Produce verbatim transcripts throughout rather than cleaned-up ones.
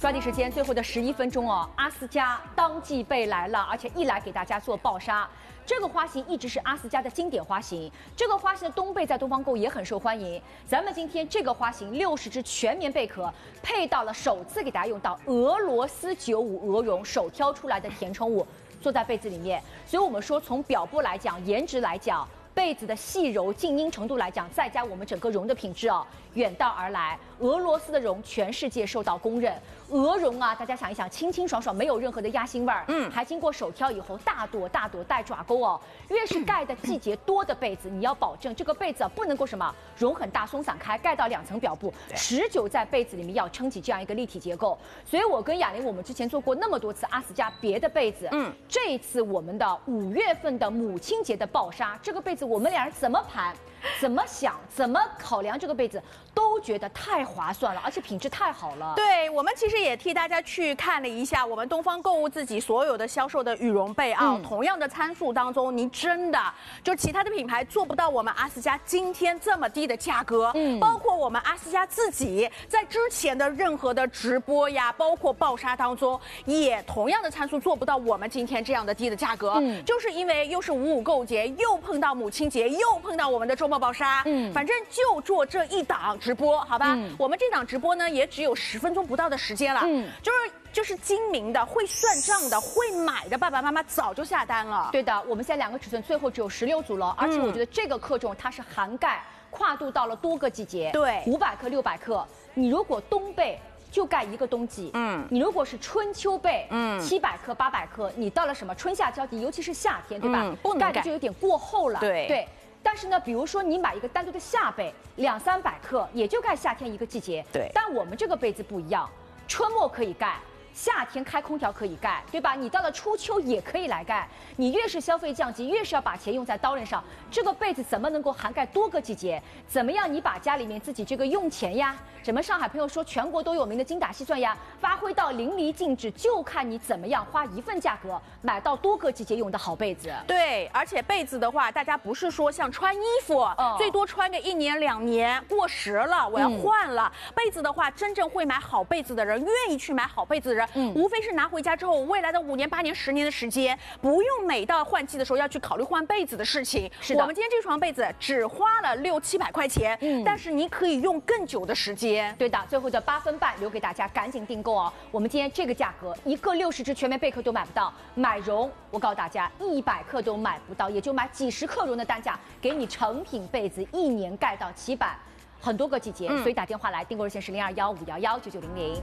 抓紧时间，最后的十一分钟哦，阿斯加当季被来了，而且一来给大家做爆杀。这个花型一直是阿斯加的经典花型，这个花型的冬被在东方购也很受欢迎。咱们今天这个花型六十只全棉贝壳，配到了首次给大家用到俄罗斯九五鹅绒手挑出来的填充物，做在被子里面。所以我们说，从表布来讲，颜值来讲。 被子的细柔、静音程度来讲，再加我们整个绒的品质哦，远道而来。俄罗斯的绒全世界受到公认，鹅绒啊，大家想一想，清清爽爽，没有任何的压心味儿，嗯，还经过手挑以后，大朵大朵带爪钩哦。越是盖的季节多的被子，你要保证这个被子啊不能够什么绒很大松散开，盖到两层表布，持久在被子里面要撑起这样一个立体结构。所以我跟雅玲，我们之前做过那么多次阿斯加别的被子，嗯，这一次我们的五月份的母亲节的爆杀，这个被子。 我们俩人怎么盘、怎么想、怎么考量这个被子，都觉得太划算了，而且品质太好了。 对，我们其实也替大家去看了一下我们东方购物自己所有的销售的羽绒被啊，嗯、同样的参数当中，您真的就其他的品牌做不到我们阿斯加今天这么低的价格。嗯，包括我们阿斯加自己在之前的任何的直播呀，包括爆杀当中，也同样的参数做不到我们今天这样的低的价格。嗯，就是因为又是五五购物节，又碰到母亲节，又碰到我们的周末爆杀。嗯，反正就做这一档直播，好吧？嗯、我们这档直播呢，也只有十分钟不到的时间了。嗯，就是就是精明的、会算账的、会买的爸爸妈妈早就下单了。 对的，我们现在两个尺寸最后只有十六组了，而且我觉得这个克重它是涵盖跨度到了多个季节。 对， 五百克、六百克，你如果冬被。 就盖一个冬季，嗯，你如果是春秋被，嗯，七百克、八百克，你到了什么春夏交替，尤其是夏天，对吧？嗯、不能盖的就有点过厚了， 对对。但是呢，比如说你买一个单独的夏被，两三百克，也就盖夏天一个季节， 对。 但我们这个被子不一样，春末可以盖。 夏天开空调可以盖，对吧？你到了初秋也可以来盖。你越是消费降级，越是要把钱用在刀刃上。这个被子怎么能够涵盖多个季节？怎么样？你把家里面自己这个用钱呀，什么上海朋友说全国都有名的精打细算呀，发挥到淋漓尽致，就看你怎么样花一份价格买到多个季节用的好被子。 对，而且被子的话，大家不是说像穿衣服，哦、最多穿个一年两年，过时了我要换了。嗯、被子的话，真正会买好被子的人，愿意去买好被子的人。 嗯，无非是拿回家之后，未来的五年、八年、十年的时间，不用每到换季的时候要去考虑换被子的事情。 是的， 我们今天这床被子只花了六七百块钱，嗯，但是你可以用更久的时间。 对的，最后的八分半留给大家，赶紧订购哦。我们今天这个价格，一个六十只全棉贝壳都买不到，买绒我告诉大家，一百克都买不到，也就买几十克绒的单价，给你成品被子一年盖到七百。 很多个季节，嗯、所以打电话来，订购热线是零二幺五幺幺九九零零。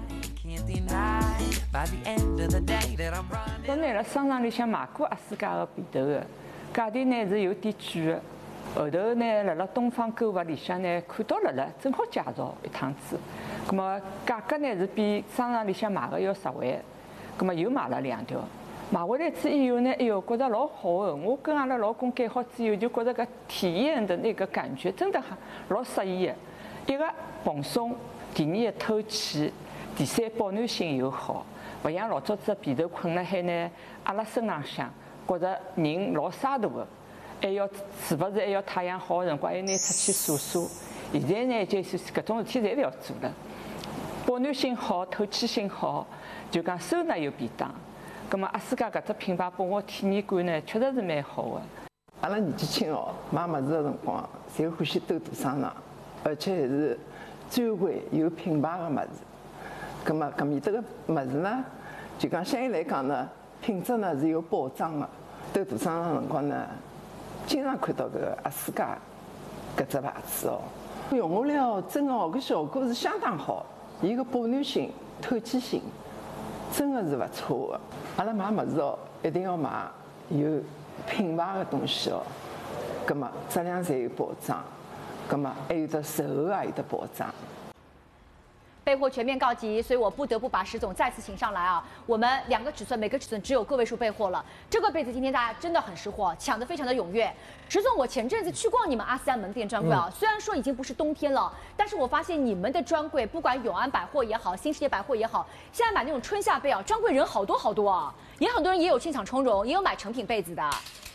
我拿了商场里向买过阿斯加的被头的，价钿呢是有点贵的。后头呢，辣辣东方购物里向呢看到了了，正好介绍一趟子。那么价格呢是比商场里向买的要实惠。那么又买了两条，买回来之以后呢，哎哟，觉得老好的。我跟阿拉老公盖好之后，就觉得个体验的那个感觉真的很老适意的。 一个蓬松，第二个透气，第三保暖性又好，不像老早子被头困了海呢，阿拉身浪向觉着人老沙大的，还要是不是还要太阳好的辰光还要拿出去晒晒。现在呢，就是搿种事体侪勿要做了，保暖性好，透气性好，就讲收纳又便当。葛末阿斯加搿只品牌拨我体验感呢，确实是蛮好的。 阿拉年纪轻哦，买物事的辰光，侪欢喜兜大商场。 而且还是专柜有品牌的物事，咁么搿面搭个物事呢，就讲相对来讲呢，品质呢是有保障的。兜大商场辰光呢，经常看到搿个阿斯加搿只牌子哦，用下来哦，真的哦，搿效果是相当好，伊个保暖性、透气性真的是勿错的。阿拉买物事哦，一定要买有品牌的东西哦，咁么质量才有保障。 那么还有的售后也有的保障。 备货全面告急，所以我不得不把石总再次请上来啊！我们两个尺寸，每个尺寸只有个位数备货了。这个被子今天大家真的很识货，抢得非常的踊跃。石总，我前阵子去逛你们阿斯加门店专柜啊，嗯、虽然说已经不是冬天了，但是我发现你们的专柜，不管永安百货也好，新世界百货也好，现在买那种春夏被啊，专柜人好多好多啊，也很多人也有现场充绒，也有买成品被子的。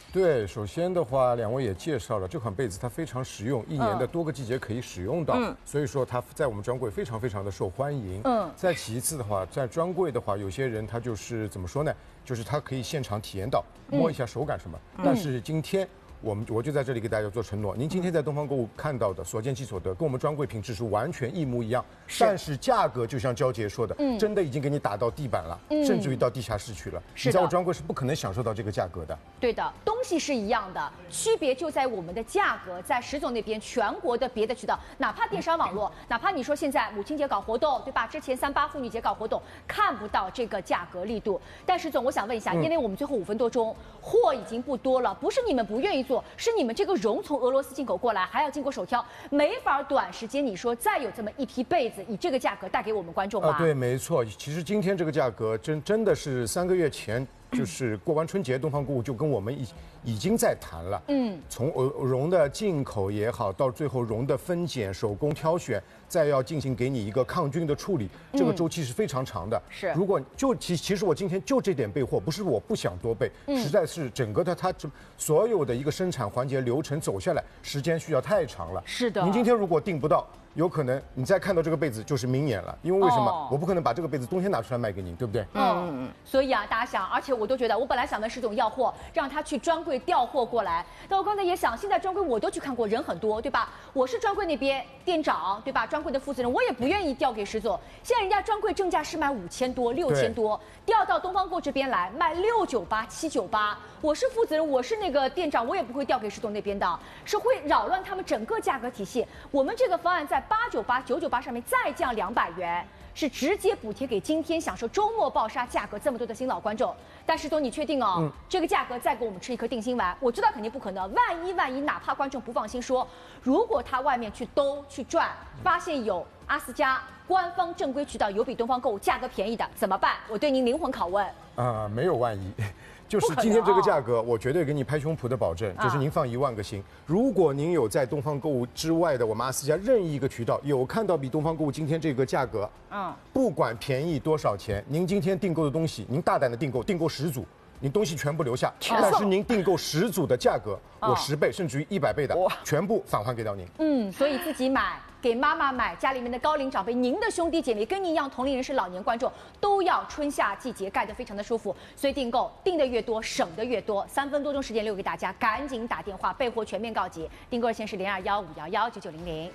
对，首先的话，两位也介绍了这款被子，它非常实用，一年的多个季节可以使用到，嗯、所以说它在我们专柜非常非常的受欢迎。嗯，再其次的话，在专柜的话，有些人他就是怎么说呢？就是他可以现场体验到，摸一下手感什么。嗯、但是今天。我们我就在这里给大家做承诺，您今天在东方购物看到的所见即所得，跟我们专柜品质是完全一模一样，是但是价格就像娇姐说的，嗯，真的已经给你打到地板了，嗯、甚至于到地下室去了。你在我专柜是不可能享受到这个价格的。 对的，东西是一样的，区别就在我们的价格。在石总那边，全国的别的渠道，哪怕电商网络，嗯、哪怕你说现在母亲节搞活动，对吧？之前三八妇女节搞活动，看不到这个价格力度。但石总，我想问一下，嗯、因为我们最后五分多钟，货已经不多了，不是你们不愿意做，是你们这个绒从俄罗斯进口过来，还要经过手挑，没法短时间你说再有这么一批被子以这个价格带给我们观众吗？ 啊，对，没错。其实今天这个价格真真的是三个月前。就是过完春节，东方购物就跟我们已已经在谈了。嗯，从绒的进口也好，到最后绒的分拣、手工挑选，再要进行给你一个抗菌的处理，这个周期是非常长的。 是， 如果就其其实我今天就这点备货，不是我不想多备，嗯、实在是整个的它这所有的一个生产环节流程走下来，时间需要太长了。 是的， 您今天如果订不到。有可能你再看到这个被子就是明年了，因为为什么？哦、我不可能把这个被子冬天拿出来卖给您，对不对？ 嗯嗯。所以啊，大家想，而且我都觉得，我本来想问石总要货，让他去专柜调货过来。但我刚才也想，现在专柜我都去看过，人很多，对吧？我是专柜那边店长，对吧？专柜的负责人，我也不愿意调给石总。现在人家专柜正价是卖五千多、六千多，调到东方购这边来卖六九八、七九八。我是负责人，我是那个店长，我也不会调给石总那边的，是会扰乱他们整个价格体系。我们这个方案在八九八、九九八上面再降两百元，是直接补贴给今天享受周末暴杀价格这么多的新老观众。但石总，你确定哦？嗯、这个价格再给我们吃一颗定心丸？我知道肯定不可能。万一万一，哪怕观众不放心说，如果他外面去兜去转，发现有阿斯加官方正规渠道有比东方购物价格便宜的，怎么办？我对您灵魂拷问。 啊、呃，没有万一。就是今天这个价格，我绝对给你拍胸脯的保证，就是您放一万个心。如果您有在东方购物之外的我们阿斯加任意一个渠道有看到比东方购物今天这个价格，嗯，不管便宜多少钱，您今天订购的东西，您大胆的订购，订购十组。您东西全部留下，但是您订购十组的价格，我十倍甚至于一百倍的，全部返还给到您。 嗯，所以自己买，给妈妈买，家里面的高龄长辈，您的兄弟姐妹跟您一样同龄人是老年观众，都要春夏季节盖得非常的舒服。所以订购订的越多，省的越多。三分多钟时间留给大家，赶紧打电话，备货全面告急。订购热线是零二幺五幺幺九九零零。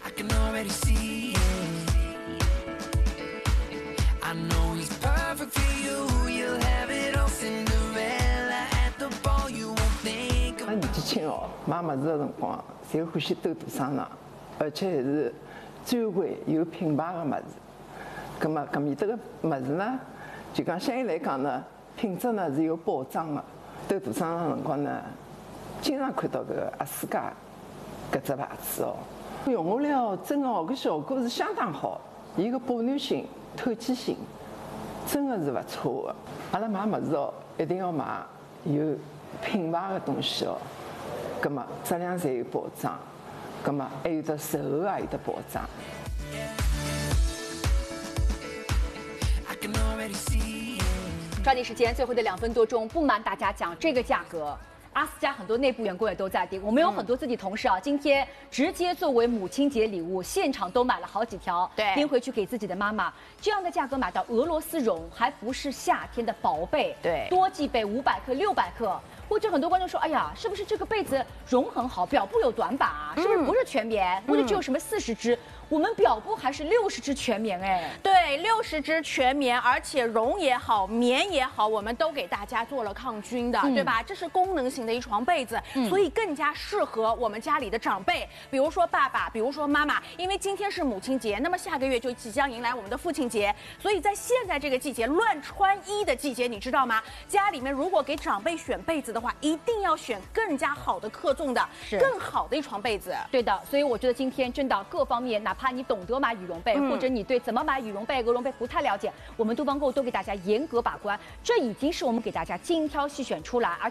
年纪轻哦，妈妈这个辰光，侪欢喜兜大商场，而且还是专柜有品牌的物事。葛么搿面搭个物事呢，就讲相对来讲呢，品质呢是有保障的。兜大商场辰光呢，经常看到搿个阿斯加搿只牌子哦，用下来哦，真的哦，搿效果是相当好，伊个保暖性、透气性，真的是勿错的。阿拉买物事哦，一定要买有品牌的东西哦，葛么质量侪有保障，葛么还有得售后也有得保障。 抓紧时间，最后的两分多钟，不瞒大家讲，这个价格。阿斯加很多内部员工也都在订，我们有很多自己同事啊，今天直接作为母亲节礼物，现场都买了好几条， 对， 拎回去给自己的妈妈。这样的价格买到俄罗斯绒，还不是夏天的薄被， 对， 多季被五百克、六百克。或者很多观众说，哎呀，是不是这个被子绒很好，表布有短板啊？是不是不是全棉？或者只有什么四十支？我们表布还是六十支全棉哎， 对，六十支全棉，而且绒也好，棉也好，我们都给大家做了抗菌的，嗯、对吧？这是功能型的一床被子，嗯、所以更加适合我们家里的长辈，比如说爸爸，比如说妈妈。因为今天是母亲节，那么下个月就即将迎来我们的父亲节，所以在现在这个季节，乱穿衣的季节，你知道吗？家里面如果给长辈选被子的话，一定要选更加好的克重的，更好的一床被子。 对的，所以我觉得今天真的各方面，哪怕你懂得买羽绒被，嗯、或者你对怎么买羽绒被、鹅绒被不太了解，我们东方购都给大家严格把关。这已经是我们给大家精挑细选出来，而且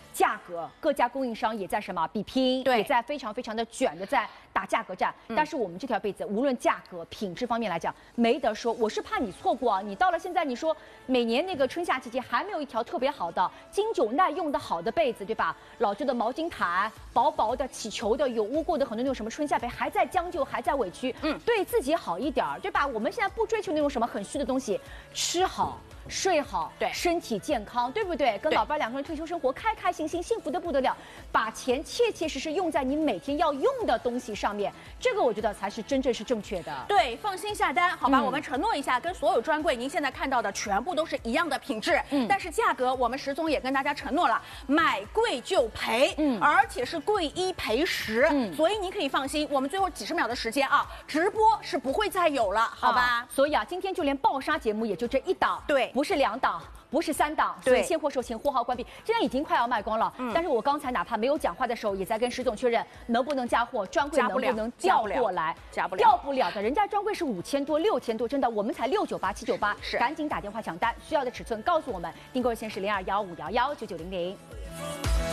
价格，各家供应商也在什么比拼， 对， 也在非常非常的卷的在打价格战。嗯、但是我们这条被子，无论价格、品质方面来讲，没得说。我是怕你错过啊，你到了现在，你说每年那个春夏季节还没有一条特别好的、经久耐用的好的被子，对吧？老旧的毛巾毯，薄薄的、起球的，有污过的很多那种什么春夏被，还在将就，还在委屈。嗯，对自己好一点，对吧？我们现在不追求那种什么很虚的东西，吃好。睡好， 对， 身体健康，对不对？跟老伴两个人退休生活，开开心心，幸福的不得了。把钱切切实实用在你每天要用的东西上面，这个我觉得才是真正是正确的。 对，放心下单，好吧？嗯、我们承诺一下，跟所有专柜您现在看到的全部都是一样的品质，嗯，但是价格我们石总也跟大家承诺了，买贵就赔，嗯，而且是贵一赔十，嗯，所以您可以放心，我们最后几十秒的时间啊，直播是不会再有了，好吧？ 啊、所以啊，今天就连爆杀节目也就这一档， 对。 不是两档，不是三档，所以现货售前货号关闭，现在已经快要卖光了。嗯，但是我刚才哪怕没有讲话的时候，也在跟石总确认能不能加货，专柜能不能调货来， 加不了， 调不了的，人家专柜是五千多、六千多，真的，我们才六九八、七九八， 是， 赶紧打电话抢单，需要的尺寸告诉我们，订购热线是零二幺五幺幺九九零零。